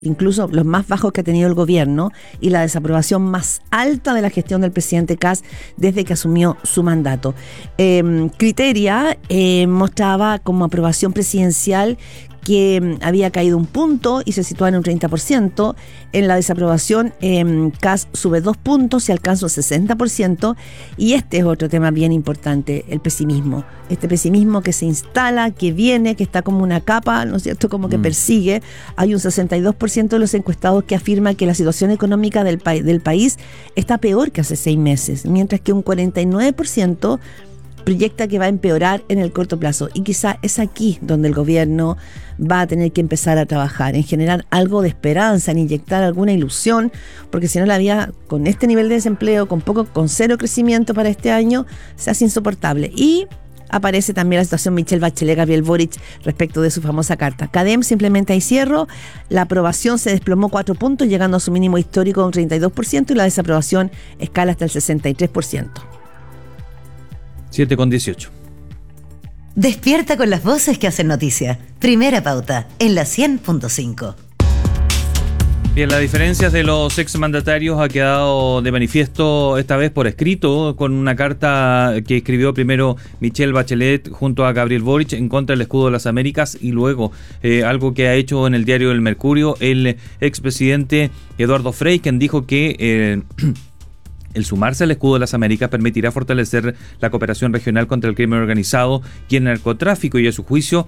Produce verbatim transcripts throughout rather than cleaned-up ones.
incluso los más bajos que ha tenido el gobierno, y la desaprobación más alta de la gestión del presidente Kast desde que asumió su mandato. Eh, Criteria eh, mostraba como aprobación presidencial que había caído un punto y se situaba en un treinta por ciento. En la desaprobación, eh, Kast sube dos puntos y alcanza un sesenta por ciento. Y este es otro tema bien importante, el pesimismo. Este pesimismo que se instala, que viene, que está como una capa, ¿no es cierto?, como que mm. persigue. Hay un sesenta y dos por ciento de los encuestados que afirma que la situación económica del, pa- del país está peor que hace seis meses, mientras que un cuarenta y nueve por ciento proyecta que va a empeorar en el corto plazo. Y quizá es aquí donde el gobierno va a tener que empezar a trabajar, en generar algo de esperanza, en inyectar alguna ilusión, porque si no la vida con este nivel de desempleo, con poco, con cero crecimiento para este año, se hace insoportable. Y aparece también la situación Michelle Bachelet, Gabriel Boric, respecto de su famosa carta. CADEM simplemente ahí cierro, la aprobación se desplomó cuatro puntos, llegando a su mínimo histórico de un treinta y dos por ciento, y la desaprobación escala hasta el sesenta y tres por ciento. siete con dieciocho. Despierta con las voces que hacen noticia. Primera Pauta, en la cien punto cinco. Bien, las diferencias de los exmandatarios ha quedado de manifiesto esta vez por escrito, con una carta que escribió primero Michelle Bachelet junto a Gabriel Boric en contra del escudo de las Américas, y luego eh, algo que ha hecho en el diario El Mercurio el expresidente Eduardo Frei, quien dijo que Eh, el sumarse al escudo de las Américas permitirá fortalecer la cooperación regional contra el crimen organizado y el narcotráfico, y a su juicio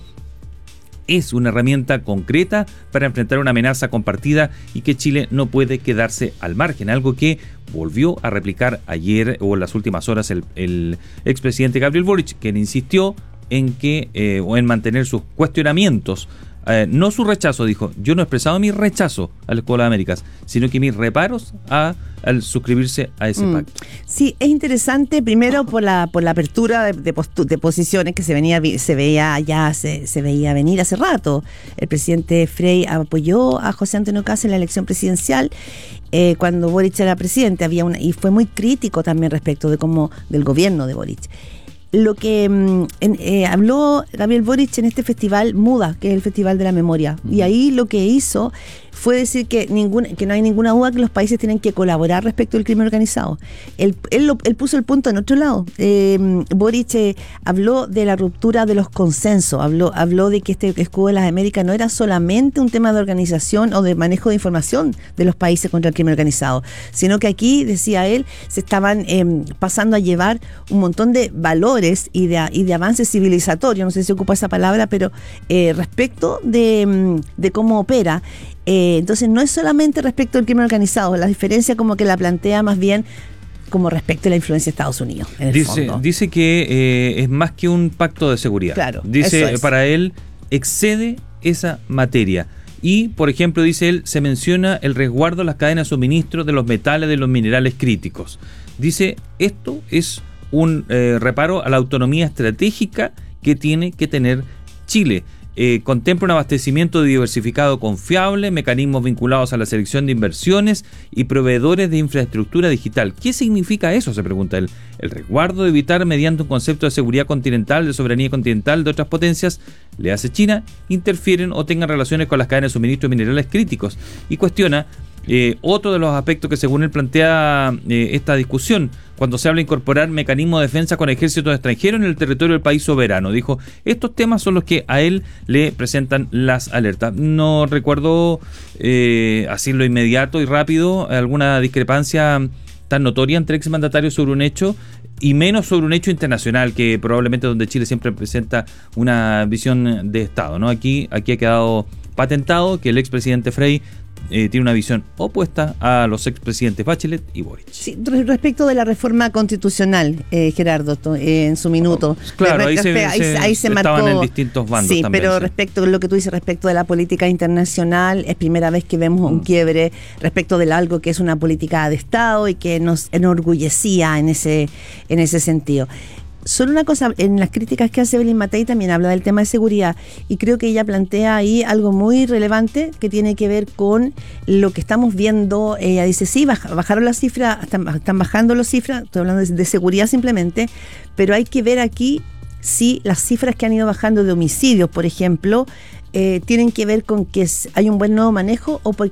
es una herramienta concreta para enfrentar una amenaza compartida y que Chile no puede quedarse al margen, algo que volvió a replicar ayer o en las últimas horas el, el expresidente Gabriel Boric, quien insistió en que eh, o en mantener sus cuestionamientos. Eh, no su rechazo, dijo, yo no he expresado mi rechazo al Escudo de las Américas, sino que mis reparos a, al suscribirse a ese mm. pacto. Sí, es interesante, primero por la por la apertura de, de, postu, de posiciones que se venía se veía ya se, se veía venir hace rato. El presidente Frei apoyó a José Antonio Kast en la elección presidencial eh, cuando Boric era presidente, había una, y fue muy crítico también respecto de cómo del gobierno de Boric. Lo que en, eh, habló Gabriel Boric en este festival MUDA, que es el Festival de la Memoria, uh-huh. y ahí lo que hizo fue decir que ningún, que no hay ninguna duda que los países tienen que colaborar respecto al crimen organizado. Él, él, lo, él puso el punto en otro lado. Eh, Boric eh, habló de la ruptura de los consensos, habló, habló de que este escudo de las Américas no era solamente un tema de organización o de manejo de información de los países contra el crimen organizado, sino que aquí, decía él, se estaban eh, pasando a llevar un montón de valores y de, y de avances civilizatorios, no sé si se ocupa esa palabra, pero eh, respecto de, de cómo opera. Eh, entonces no es solamente respecto al crimen organizado, la diferencia como que la plantea más bien como respecto a la influencia de Estados Unidos, en el dice, fondo. Dice que eh, es más que un pacto de seguridad. Claro, dice, para él excede esa materia. Y, por ejemplo, dice él, se menciona el resguardo de las cadenas de suministro de los metales, de los minerales críticos. Dice, esto es un eh, reparo a la autonomía estratégica que tiene que tener Chile. Eh, contempla un abastecimiento diversificado confiable, mecanismos vinculados a la selección de inversiones y proveedores de infraestructura digital. ¿Qué significa eso?, se pregunta él. El resguardo de evitar mediante un concepto de seguridad continental, de soberanía continental de otras potencias, le hace China, interfieren o tengan relaciones con las cadenas de suministro de minerales críticos. Y cuestiona eh, otro de los aspectos que según él plantea eh, esta discusión, cuando se habla de incorporar mecanismos de defensa con ejércitos extranjeros en el territorio del país soberano. Dijo, estos temas son los que a él le presentan las alertas. No recuerdo, eh, así lo inmediato y rápido, alguna discrepancia tan notoria entre exmandatarios sobre un hecho, y menos sobre un hecho internacional, que probablemente donde Chile siempre presenta una visión de Estado, ¿no? Aquí, aquí ha quedado patentado que el expresidente Frei Eh, tiene una visión opuesta a los expresidentes Bachelet y Boric. Sí, respecto de la reforma constitucional, eh, Gerardo, eh, en su minuto. Claro, re, ahí, respe- se, ahí, se, ahí se estaban marcó, en distintos bandos sí, también. Pero sí. respecto a lo que tú dices, respecto de la política internacional, es primera vez que vemos mm. un quiebre respecto de algo que es una política de Estado y que nos enorgullecía en ese, en ese sentido. Solo una cosa, en las críticas que hace Belén Matei también habla del tema de seguridad, y creo que ella plantea ahí algo muy relevante que tiene que ver con lo que estamos viendo. Ella dice, sí, bajaron las cifras, están, están bajando las cifras, estoy hablando de, de seguridad simplemente, pero hay que ver aquí si las cifras que han ido bajando de homicidios, por ejemplo, eh, tienen que ver con que hay un buen nuevo manejo o porque